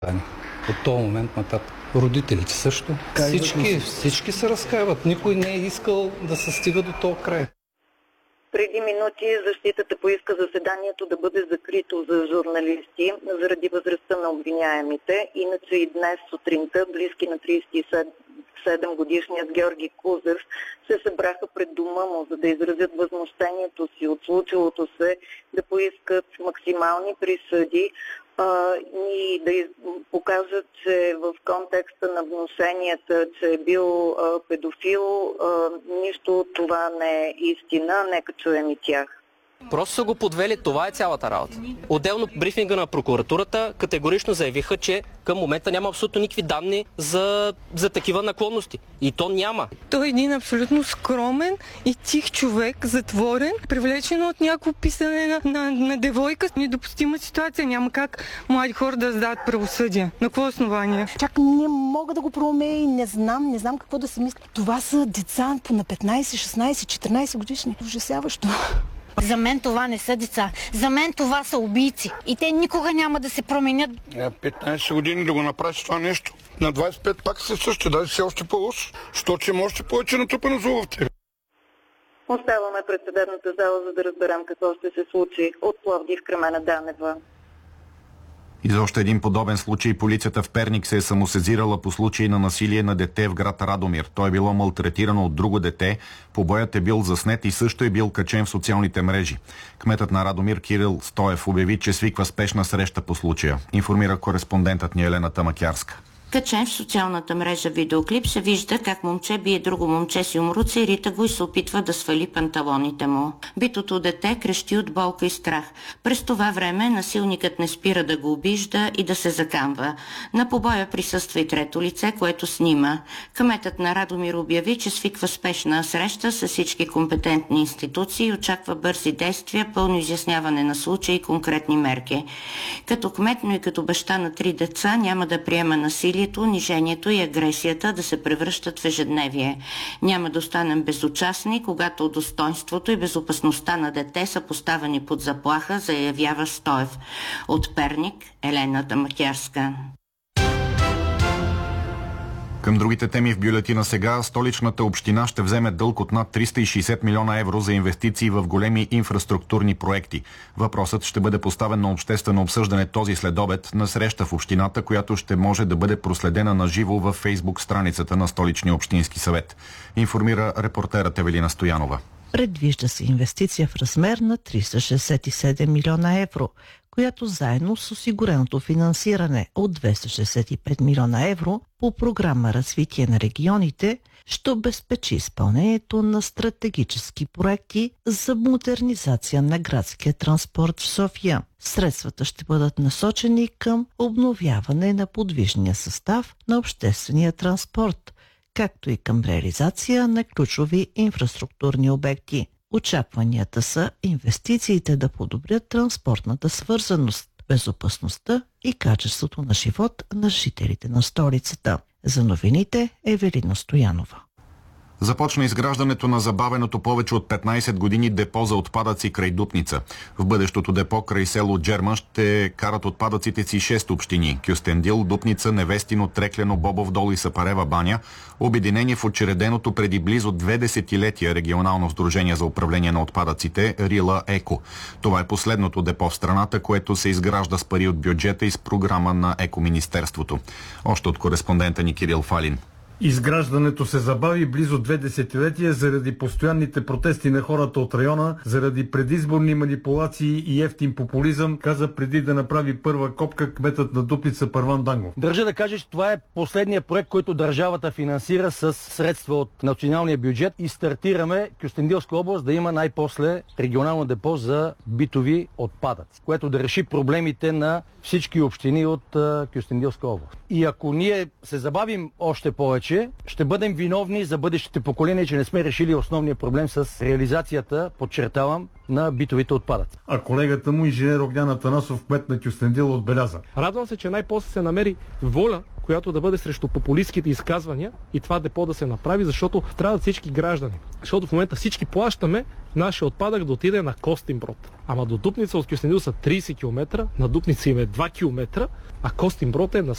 От този момент нататък. Родителите също. Всички се разкаиват. Никой не е искал да се стига до този край. Преди минути защитата поиска заседанието да бъде закрито за журналисти заради възрастта на обвиняемите. Иначе и днес сутринта близки на 37 годишният Георги Кузев се събраха пред дома му, за да изразят възмущението си от случилото се, да поискат максимални присъди и да покажат, че в контекста на внушенията, че е бил педофил, нищо от това не е истина. Нека чуем и тях. Просто са го подвели, това е цялата работа. Отделно брифинга на прокуратурата категорично заявиха, че към момента няма абсолютно никакви данни за такива наклонности. И то няма. Той е един абсолютно скромен и тих човек, затворен, привлечен от някакво писане на девойка. Недопустима ситуация. Няма как млади хора да задават правосъдие. На какво основание? Чак не мога да го проумея и не знам какво да си мисля. Това са деца по на 15, 16, 14 годишни. Ужасяващо. За мен това не са деца. За мен това са убийци. И те никога няма да се променят. 15 години да го направиш това нещо. На 25 пак се същи, даже си още по-лош. Що, че има още повече натрупано зло в тебе. Оставаме пред съдебната зала, за да разберем какво ще се случи. От Пловдив, Кремена Данева. И за още един подобен случай полицията в Перник се е самосезирала по случай на насилие на дете в град Радомир. Той е било малтретирано от друго дете, побоят е бил заснет и също е бил качен в социалните мрежи. Кметът на Радомир Кирил Стоев обяви, че свиква спешна среща по случая. Информира кореспондентът ни Елена Тамакярска. Качен в социалната мрежа видеоклип се вижда как момче бие друго момче с юмруца и рита го и се опитва да свали панталоните му. Битото дете крещи от болка и страх. През това време насилникът не спира да го обижда и да се закамва. На побоя присъства и трето лице, което снима. Кметът на Радомир обяви, че свиква спешна среща с всички компетентни институции и очаква бързи действия, пълно изясняване на случаи и конкретни мерки. Като кмет, но и като баща на 3 деца няма да приема насилие, унижението и агресията да се превръщат в ежедневие. Няма да останем безучастни, когато достоинството и безопасността на дете са поставени под заплаха, заявява Стоев. От Перник, Елена Тамакярска. Към другите теми в бюлетина сега, столичната община ще вземе дълг от над 360 милиона евро за инвестиции в големи инфраструктурни проекти. Въпросът ще бъде поставен на обществено обсъждане този следобед на среща в общината, която ще може да бъде проследена на живо във Фейсбук страницата на Столичния общински съвет. Информира репортерът Евелина Стоянова. Предвижда се инвестиция в размер на 367 милиона евро, която заедно с осигуреното финансиране от 265 милиона евро по програма Развитие на регионите ще обезпечи изпълнението на стратегически проекти за модернизация на градския транспорт в София. Средствата ще бъдат насочени към обновяване на подвижния състав на обществения транспорт, както и към реализация на ключови инфраструктурни обекти. Очакванията са инвестициите да подобрят транспортната свързаност, безопасността и качеството на живот на жителите на столицата. За новините Евелина Стоянова. Започна изграждането на забавеното повече от 15 години депо за отпадъци край Дупница. В бъдещото депо край село Джерман ще карат отпадъците си 6 общини – Кюстендил, Дупница, Невестино, Треклено, Бобов дол и Сапарева баня, обединени в учреденото преди близо 2 десетилетия регионално сдружение за управление на отпадъците Рила Еко. Това е последното депо в страната, което се изгражда с пари от бюджета и с програма на Екоминистерството. Още от кореспондента ни Кирил Фалин. Изграждането се забави близо 2 десетилетия заради постоянните протести на хората от района, заради предизборни манипулации и ефтин популизъм, каза преди да направи първа копка кметът на Дупница Първан Дангов. Държа да кажа, че това е последният проект, който държавата финансира с средства от националния бюджет и стартираме Кюстендилска област да има най-после регионално депо за битови отпадъци, което да реши проблемите на всички общини от Кюстендилска област. И ако ние се забавим още повече, ще бъдем виновни за бъдещите поколения, че не сме решили основния проблем с реализацията, подчертавам, на битовите отпадъци. А колегата му, инженер Огнян Атанасов, кмет на Кюстендил, отбеляза. Радвам се, че най-после се намери воля, която да бъде срещу популистските изказвания и това депо да се направи, защото страдат всички граждани. Защото в момента всички плащаме нашия отпадък да отиде на Костинброд. Ама до Дупница от Кюстендил са 30 км, на Дупница им е 2 км, а Костинброд е на